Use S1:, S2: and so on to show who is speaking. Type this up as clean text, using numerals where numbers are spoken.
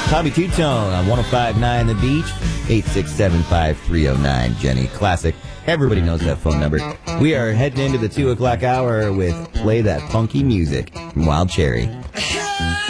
S1: Tommy Two-Tone on 105.9 The Beach, 867-5309. Jenny, classic. Everybody knows that phone number. We are heading into the 2 o'clock hour with Play That Funky Music from Wild Cherry.